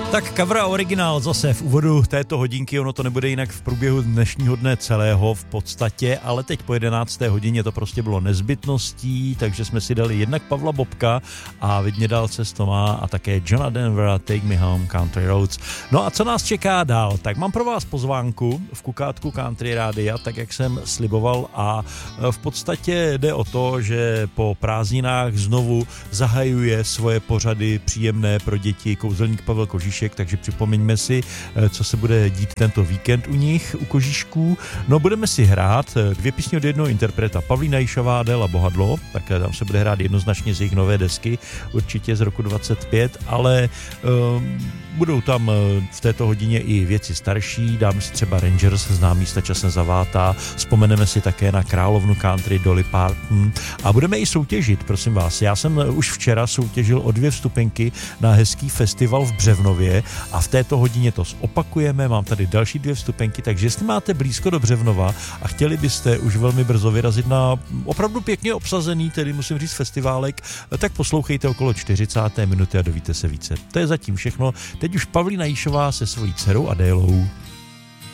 Tak cover a originál zase v úvodu této hodinky, ono to nebude jinak v průběhu dnešního dne celého v podstatě, ale teď po 11. hodině to prostě bylo nezbytností, takže jsme si dali jednak Pavla Bobka a Vidně dál cestová a také Johna Denvera Take Me Home Country Roads. No a co nás čeká dál? Tak mám pro vás pozvánku v Kukátku Country Rádia, tak jak jsem sliboval a v podstatě jde o to, že po prázdninách znovu zahajuje svoje pořady příjemné pro děti kouzelník Pavel Kožíšek, takže připomeňme si, co se bude dít tento víkend u nich, u Kožíšků. No, budeme si hrát 2 písně od jednoho interpreta, Pavlína Jišová, Adéla Bohadlo, tak tam se bude hrát jednoznačně z jejich nové desky, určitě z roku 25, ale budou tam v této hodině i věci starší, dáme si třeba Rangers, Znám místa časem zavátá, vzpomeneme si také na královnu country Dolly Parton a budeme i soutěžit, prosím vás. Já jsem už včera soutěžil o 2 vstupenky na hezký festival v Břevnově a v této hodině to zopakujeme, mám tady další 2 vstupenky, takže jestli máte blízko do Břevnova a chtěli byste už velmi brzo vyrazit na opravdu pěkně obsazený, tedy musím říct festiválek, tak poslouchejte okolo 40. minuty a dovíte se více. To je zatím všechno. Teď už Pavlína Jišová se svojí dcerou Adélou.